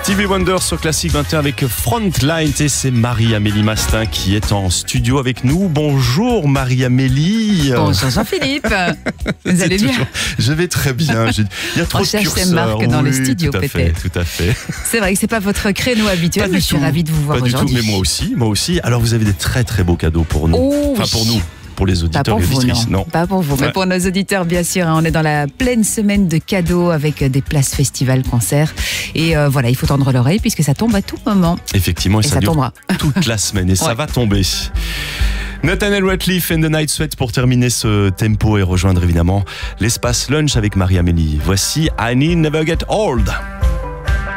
Stevie Wonder sur Classic 21 avec Frontline et c'est Marie-Amélie Mastin qui est en studio avec nous. Bonjour Marie-Amélie. Bonjour Jean-Philippe. Vous allez bien? Je vais très bien. Il y a trop de curseurs. Marc dans le studio peut-être. Tout à fait. C'est vrai que c'est pas votre créneau habituel, mais je suis ravie de vous voir aujourd'hui. Pas du tout, mais moi aussi. Alors vous avez des très très beaux cadeaux pour nous. Oh, enfin pour nous. Pour les auditeurs et auditrices, non. Pas pour vous, mais pour nos auditeurs, bien sûr. On est dans la pleine semaine de cadeaux avec des places festival concert. Et voilà, il faut tendre l'oreille puisque ça tombe à tout moment. Effectivement, et ça tombera toute la semaine et ça va tomber. Nathaniel Rateliff and the Night Sweat pour terminer ce tempo et rejoindre évidemment l'espace lunch avec Marie-Amélie. Voici I Need Never Get Old.